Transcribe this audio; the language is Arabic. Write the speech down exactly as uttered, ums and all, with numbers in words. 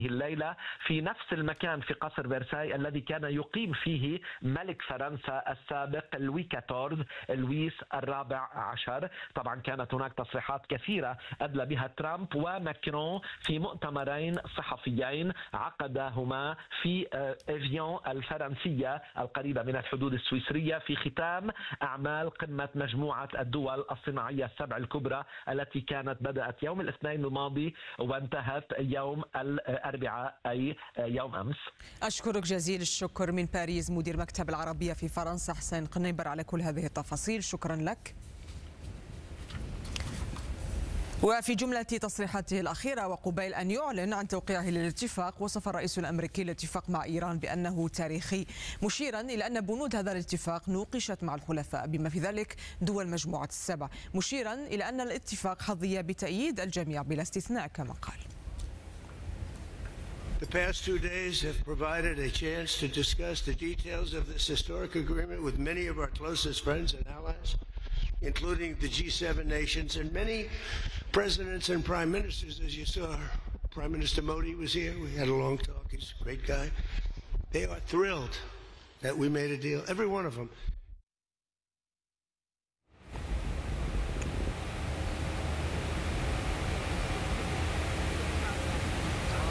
الليلة في نفس المكان في قصر فرساي الذي كان يقيم فيه ملك فرنسا السابق لوي كاتورز لويس الرابع عشر. طبعا كانت هناك تصريحات كثيرة أدلى بها ترامب وماكرون في مؤتمرين صحفيين عقدهما في إفيون الفرنسية القريبة من الحدود السويسرية في ختام أعمال قمة مجموعة الدول الصناعية السبع الكبرى التي كانت بدأت يوم الاثنين الماضي وانتهت يوم الأربعاء أي يوم أمس. أشكرك جزيل الشكر من باريس مدير مكتب العربية في فرنسا حسين قنيبر على كل هذه التفاصيل، شكرا لك. وفي جملة تصريحاته الأخيرة وقبيل أن يعلن عن توقيعه للاتفاق، وصف الرئيس الأمريكي الاتفاق مع إيران بأنه تاريخي، مشيرا إلى أن بنود هذا الاتفاق نوقشت مع الحلفاء بما في ذلك دول مجموعة السبع، مشيرا إلى أن الاتفاق حظي بتأييد الجميع بلا استثناء كما قال. The past two days have provided a chance to discuss the details of this historic agreement with many of our closest friends and allies, including the G seven nations and many presidents and prime ministers. As you saw, Prime Minister Modi was here. We had a long talk. He's a great guy. They are thrilled that we made a deal, every one of them.